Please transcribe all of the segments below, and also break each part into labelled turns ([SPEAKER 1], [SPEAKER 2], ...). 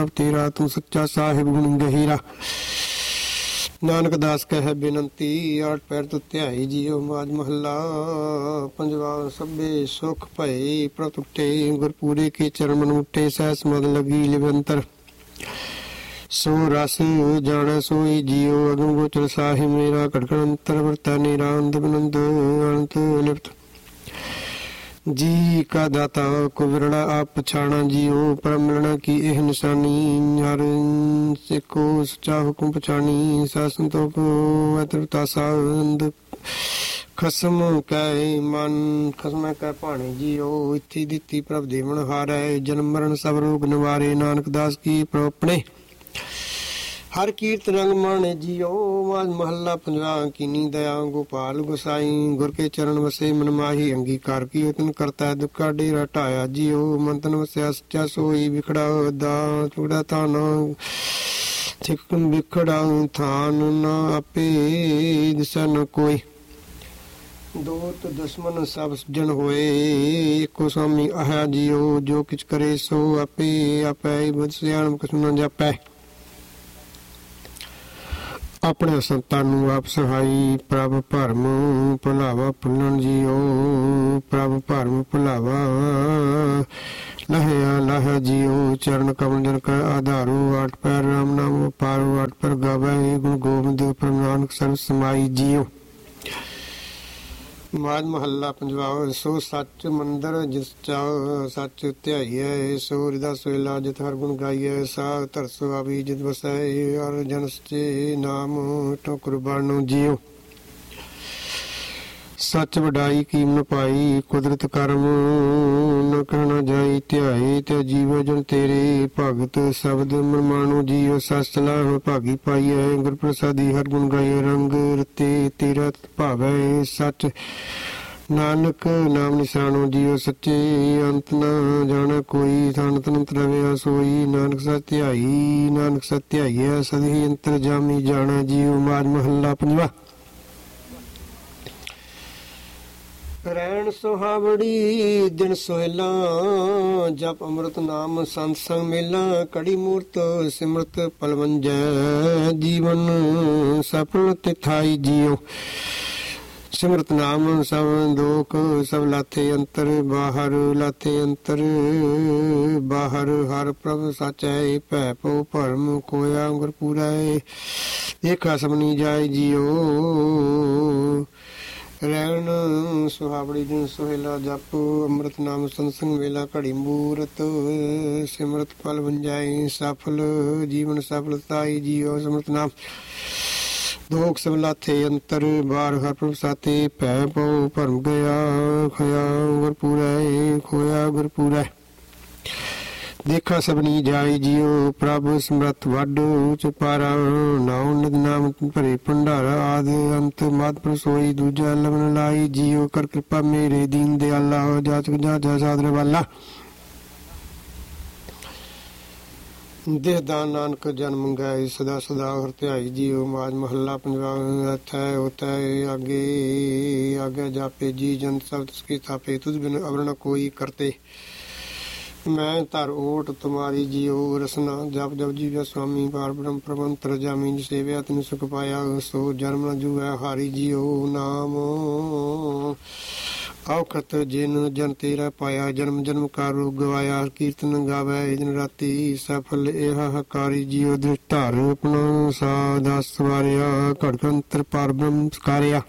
[SPEAKER 1] ਤੇਰਾ ਤੂੰ ਸੱਚਾ ਸਾਹਿਬ ਗੁਣ ਗਹੀਰਾ। ਨਾਨਕ ਦਾਸ ਕਹਿ ਬੇਨੰਤੀ ਆਠ ਪੈਰ ਤੋਂ ਧਿਆਈ ਜੀਓ। ਮਾਝ ਮਹੱਲਾ ਪੰਜਵਾ। ਸਭੇ ਸੁਖ ਭਏ ਪ੍ਰਭ ਟੁੱਟੇ ਗੁਰਪੂਰੇ ਕੇ ਚਰਨ ਮਨ ਮੁੱਟੇ। ਸਹਿਸ ਮਦ ਲਗੀ ਲਿਵੰਤਰ ਸੋ ਰਸ ਜਾਣੈ ਸੋਈ ਜੀਓ। ਅਗਮ ਗੋਚਰ ਸਾਹਿਬ ਮੇਰਾ ਘੜਕਣ ਅੰਤਰ ਵਰਤਾ ਨਿਰਾਂਦ ਬਨੰਦ ਅਨੰਤ ਲਿਪਤ। ਜੀ ਕਾ ਦਾਤਾ ਕੋ ਵਿਰਲਾ ਆਪ ਪਛਾਣਾ ਜੀਓ। ਪਰਮ ਮਿਲਣਾ ਕੀ ਇਹ ਨਿਸ਼ਾਨੀ ਹਰ ਸਿੱਖੋ ਸੱਚਾ ਹੁਕਮ ਪਛਾਣੀ। ਸਾ ਸੰਤੋਖ ਅਤਰਤਾ ਸਾੰਦ ਖਸਮ ਕੈ ਮਨ ਖਸਮ ਕੈ ਭਾਣੇ ਜੀਓ। ਇੱਥੀ ਦਿੱਤੀ ਪ੍ਰਭ ਦੇਵਨ ਹਾਰੈ ਜਨਮ ਮਰਨ ਸਭ ਰੋਗ ਨਿਵਾਰੇ। ਨਾਨਕ ਦਾਸ ਕੀ ਪ੍ਰਭ ਆਪਣੇ ਹਰ ਕੀਰਤ ਰੰਗ ਮਾਣੇ ਜੀਓ। ਮਾਝ ਮਹੱਲਾ ਪੰਜਵਾ। ਕੀਨੀ ਦਇਆ ਗੋਪਾਲ ਗੁਸਾਈ ਗੁਰ ਕੇ ਚਰਨ ਵਸੇ ਮਨ ਮਾਹੀ। ਅੰਗੀਕਾਰ ਕੀ ਉਤਨ ਕਰਤਾ ਦੁੱਖਾ ਡੇਰਾ ਢਾਇਆ ਜੀਓ। ਮੰਤਨ ਵਸਿਆ ਸੱਚਾ ਸੋਈ ਵਿਖੜਾ ਦਾ ਚੂੜਾ ਥਾਨ ਠਿਕਣ ਵਿਖੜਾ ਥਾਨ ਨਾ ਆਪੇ ਦਿਸਾ ਨ ਕੋਈ। ਦੋਤ ਦੁਸ਼ਮਨ ਸਭ ਸੱਜਣ ਹੋਏ ਇੱਕੋ ਸਾਮੀ ਆਇਆ ਜੀਓ। ਜੋ ਕਿਛ ਕਰੇ ਸੋ ਆਪੇ ਆਪੈ ਬੁੱਧ ਸਿਆਣ ਕਿਛ ਨ ਜਾਪੈ। ਆਪਣੇ ਸੰਤਾਂ ਨੂੰ ਆਪ ਸਹਾਈ ਪ੍ਰਭ ਭਰਮ ਭੁਲਾਵਾ ਭੁੱਲਣ ਜੀਓ। ਪ੍ਰਭ ਭਰਮ ਭੁਲਾਵਾ ਲਹਿਆ ਲਹ ਜੀਓ। ਚਰਨ ਕਮਲ ਜਨ ਕਾ ਆਧਾਰੋ ਆਠ ਪੈਰ ਰਾਮ ਨਾਮ ਪਾਰੋ। ਆਠ ਪੈਰ ਗਾਵੇ ਗੁਣ ਗੋਬਿੰਦ ਪ੍ਰਭ ਨਾਨਕ ਸਰਬ ਸਮਾਈ ਜੀਓ। ਮਾਝ ਮਹੱਲਾ ਪੰਜਵਾ। ਸੋ ਸੱਚ ਮੰਦਰ ਜਿਸ ਚਾਹ ਸੱਚ ਧਿਆਈਐ। ਸੋ ਹਿਰਦਾ ਸੋਇਲਾ ਜਿਤ ਹਰ ਗੁਣ ਗਾਈਐ। ਸਾਗ ਧਰਸ ਆਵੀ ਜਿਤ ਵਸੈ ਹਰ ਜਨ ਸਚੇ ਨਾਮ ਠੋਕਰ ਬਾਣੋ ਜੀਓ। ਸੱਚ ਵਡਾਈ ਕੀਮਨ ਪਾਈ ਕੁਦਰਤ ਕਰਮ ਨ ਕਹਿਣਾ ਜਾਈ। ਧਿਆਏ ਤੇ ਜੀਵ ਜਨ ਤੇਰੇ ਭਗਤ ਸ਼ਬਦ ਮਨ ਮਾਣੋ ਜੀਓ। ਸੱਚ ਸਲਾਹ ਭਾਗੀ ਪਾਈਐ ਗੁਰ ਪ੍ਰਸਾਦੀ ਹਰ ਗੁਣ ਗਾਏ। ਰੰਗ ਰਤੇ ਤੇਰਾ ਭਾਵੈ ਸੱਚ ਨਾਨਕ ਨਾਮ ਨਿਸ਼ਾਨੋ ਜੀਓ। ਸੱਚੇ ਅੰਤ ਨ ਜਾਣੈ ਕੋਈ ਥਾਨ ਤਨੰਤ ਰਵਿਆ ਸੋਈ। ਨਾਨਕ ਸੱਚ ਧਿਆਈ ਨਾਨਕ ਸੱਚ ਧਿਆਈਐ ਸਦੀ ਅੰਤਰ ਜਾਮੀ ਜਾਣੈ ਜੀਓ। ਮਾਝ ਮਹੱਲਾ ਪੰਜਵਾ। ਰਹਿਣ ਸੁਹਾਵੜੀ ਦਿਨ ਸੋਹਿਲਾ ਜਪ ਅੰਮ੍ਰਿਤ ਨਾਮ ਸੰਤ ਸੰਗ ਮੇਲਾ। ਕੜੀ ਮੂਰਤ ਸਿਮਰਤ ਪਲਵੰਜੈ ਜੀਵਨ ਸਫਲ ਤਿਥਾਈ ਜੀਓ। ਸਿਮਰਤ ਨਾਮ ਸਭ ਦੋਖ ਸਭ ਲਾਥੇ ਅੰਤਰ ਬਾਹਰ। ਲਾਥੇ ਅੰਤਰ ਬਾਹਰ ਹਰ ਪ੍ਰਭ ਸਾਚੈ। ਭੈ ਪਉ ਭਰਮ ਕੋਇਆ ਗੁਰਪੂਰੈ। ਏਕਾ ਸਮਨੀ ਜਾਇ ਜੀਓ। ਰਹਿਣ ਸੁਹਾਵੜੀ ਦਿਨ ਸੋਹਿਲਾ ਜਪ ਅੰਮ੍ਰਿਤ ਨਾਮ ਸੰਸੰਗ ਵੇਲਾ। ਘੜੀ ਮੂਰਤ ਸਿਮਰਤ ਫਲ ਵੰਜਾਈ ਸਫਲ ਜੀਵਨ ਸਫਲਤਾਈ ਜੀਓ। ਸਿਮਰਤ ਨਾਮ ਦੋਖ ਸਭ ਲਾਥੇ ਅੰਤਰ ਬਾਹਰ ਹਰ ਪ੍ਰਭ ਸਾਤੇ। ਭੈ ਪਉ ਭਰਮ ਗਿਆ ਖੋਇਆ ਗੁਰਪੂਰੈ। ਖੋਇਆ ਗੁਰਪੂਰੈ ਦੇਖਾ ਸਭਨੀ ਜਾਈ ਜੀਓ। ਪ੍ਰਭ ਸਮਰਥ ਵੱਡ ਉਚ ਪਾਰਾ। ਨਾਉ ਨਿਤ ਨਾਮ ਭਰੇ ਭੰਡਾਰਾ। ਆਦ ਅੰਤ ਮਦ ਪ੍ਰਸੋਈ ਦੂਜਾ ਲਵਨ ਲਾਈ ਜੀਓ। ਕਰ ਕਿਰਪਾ ਮੇਰੇ ਦੀਨ ਦਿਆਲਾ ਜਾਚਕ ਜਾਚਾ ਸਾਧਨ ਵਾਲਾ। ਦੇਹ ਦਾਨ ਨਾਨਕ ਜਨਮ ਗਾਏ ਸਦਾ ਸਦਾ ਹਰ ਧਿਆਈ ਜੀਓ। ਮਾਝ ਮਹੱਲਾ ਪੰਜਵਾ। ਅਥੈ ਉਥੈ ਆਗੇ ਆਗੇ ਜਾਪੇ ਜੀ ਜੰਤ ਸਭ ਤਿਸ ਕੀ ਥਾਪੇ। ਤੁਝ ਬਿਨ ਅਵਰ ਨ ਕੋਈ ਕਰਤੇ ਮੈਂ ਧਰ ਓਟ ਤੁਮਾਰੀ ਜੀਓ। ਰਸਨਾ ਜਪ ਜਪ ਜੀਵਿਆ ਸੁਆਮੀ ਪਾਰ ਬ੍ਰਹਮ ਪ੍ਰਬੰਤਰ ਜਾਮੀ। ਸੇਵਿਆ ਤੈਨੂੰ ਸੁਖ ਪਾਇਆ ਸੋ ਜਨਮ ਨ ਜੂਐ ਹਾਰੀ ਜੀਓ। ਨਾਮ ਔਖਤ ਜਿਨ ਜਨ ਤੇਰਾ ਪਾਇਆ। ਜਨਮ ਜਨਮ ਕਾ ਰੋਗ ਗਵਾਇਆ। ਕੀਰਤਨ ਗਾਵੈ ਦਿਨ ਰਾਤੀ ਸਫਲ ਇਹ ਹਕਾਰੀ ਜੀਓ। ਦ੍ਰਿਸ਼ ਧਾਰ ਆਪਣਾ ਸਾਦਾ ਸਵਾਰਿਆ। ਘੜਕੰਤਰ ਪਾਰ ਬ੍ਰਹਮ ਸਕਾਰਿਆ।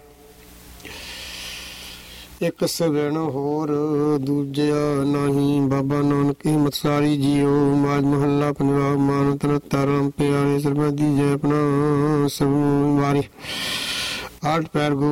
[SPEAKER 1] ਇੱਕ ਸਗਣ ਹੋਰ ਦੂਜਿਆ ਨਹੀਂ ਬਾਬਾ ਨਾਨਕ ਹਿੰਮਤ ਸਾਰੀ ਜੀਓ। ਮਾਝ ਮਹੱਲਾ ਪੰਜਵਾ। ਮਾਨ ਤਨ ਤਾਰਮ ਪਿਆਰੇ ਸਰਬਦੀ ਜੈ ਆਪਣਾ ਸਭ ਵਾਰੀ। ਆਠ ਪੈਰ